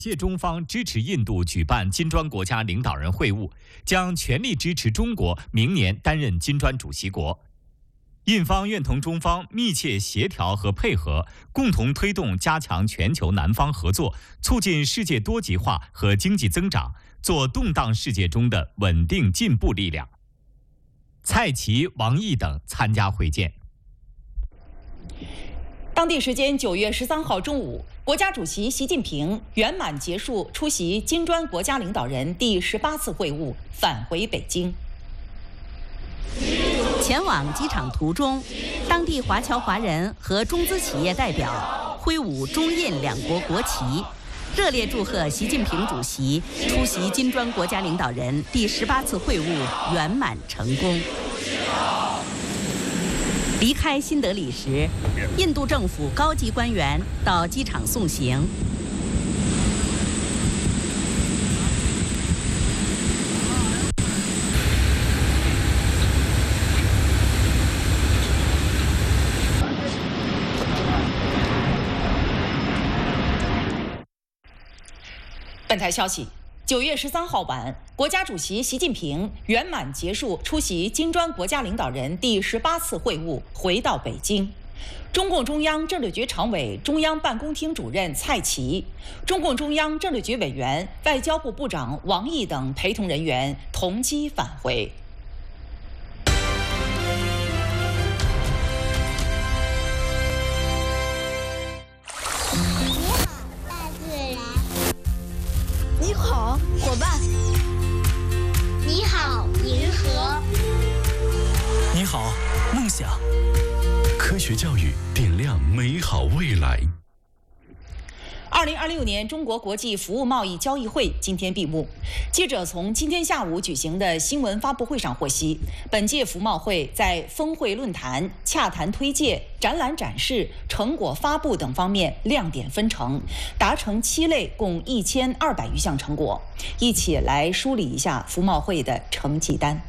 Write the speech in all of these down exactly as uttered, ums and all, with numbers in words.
借中方支持印度举办金砖国家领导人会晤，将全力支持中国明年担任金砖主席国。印方愿同中方密切协调和配合，共同推动加强全球南方合作，促进世界多极化和经济增长，做动荡世界中的稳定进步力量。蔡奇、王毅等参加会见。 当地时间九月十三号中午，国家主席习近平圆满结束出席金砖国家领导人第十八次会晤，返回北京。 前往机场途中，当地华侨华人和中资企业代表挥舞中印两国国旗，热烈祝贺习近平主席出席金砖国家领导人第十八次会晤圆满成功。离开新德里时，印度政府高级官员到机场送行。 本台消息，九月十三号晚，国家主席习近平圆满结束出席金砖国家领导人第十八次会晤，回到北京。中共中央政治局常委、中央办公厅主任蔡奇、中共中央政治局委员、外交部部长王毅等陪同人员同机返回。 你好，伙伴。 你好，银河。 你好，梦想。科学教育点亮美好未来。 二零二六年中国国际服务贸易交易会今天闭幕。记者从今天下午举行的新闻发布会上获悉，本届服贸会在峰会论坛、洽谈推介、展览展示、成果发布等方面亮点纷呈，达成七类共一千二百余项成果。一起来梳理一下服贸会的成绩单。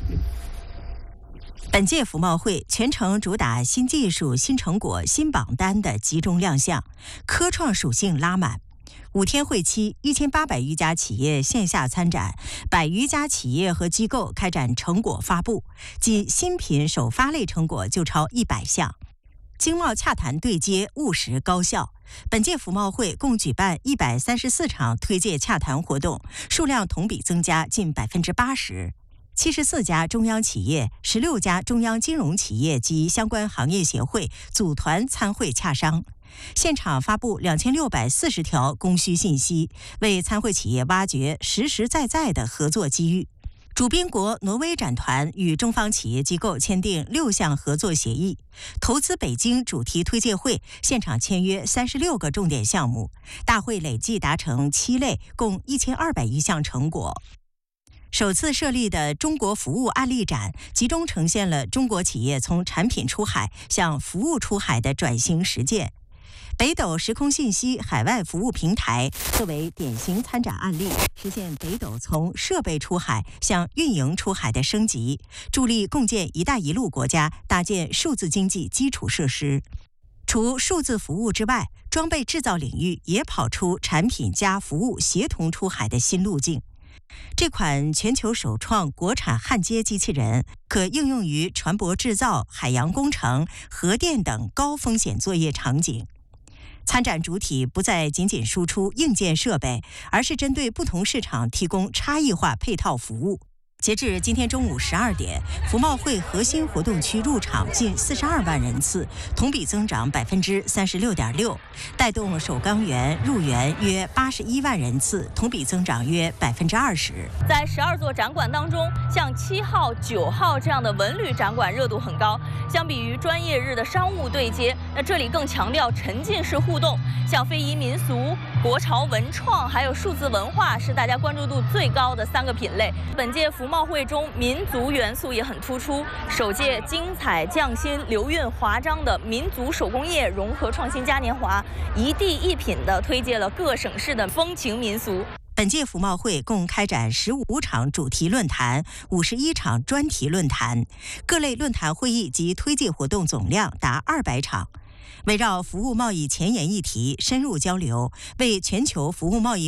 本届服贸会全程主打新技术、新成果、新榜单的集中亮相，科创属性拉满。五天会期，一千八百余家企业线下参展，百余家企业和机构开展成果发布，仅新品首发类成果就超一百项。经贸洽谈对接务实高效。本届服贸会共举办一百三十四场推介洽谈活动，数量同比增加近百分之八十。七十四家中央企业、十六家中央金融企业及相关行业协会组团参会洽商，现场发布两千六百四十条供需信息，为参会企业挖掘实实在在的合作机遇。主宾国挪威展团与中方企业机构签订六项合作协议，投资北京主题推介会现场签约三十六个重点项目，大会累计达成七类，共一千二百余项成果。首次设立的中国服务案例展，集中呈现了中国企业从产品出海向服务出海的转型实践。北斗时空信息海外服务平台作为典型参展案例，实现北斗从设备出海向运营出海的升级，助力共建“一带一路”国家搭建数字经济基础设施。除数字服务之外，装备制造领域也跑出产品加服务协同出海的新路径。这款全球首创国产焊接机器人可应用于船舶制造、海洋工程、核电等高风险作业场景。参展主体不再仅仅输出硬件设备，而是针对不同市场提供差异化配套服务。截至今天中午十二点，服贸会核心活动区入场近四十二万人次，同比增长百分之三十六点六，带动首钢园入园约八十一万人次，同比增长约百分之二十。 在十二座展馆当中，像七号、九号这样的文旅展馆热度很高。相比于专业日的商务对接，那这里更强调沉浸式互动，像非遗民俗、国潮文创还有数字文化是大家关注度最高的三个品类。本届服贸会中民族元素也很突出，首届精彩匠心流韵华章的民族手工业融合创新嘉年华，一地一品地推介了各省市的风情民俗。 本届服贸会共开展十五场主题论坛、五十一场专题论坛，各类论坛会议及推介活动总量达二百场。 围绕服务贸易前沿议题深入交流，为全球服务贸易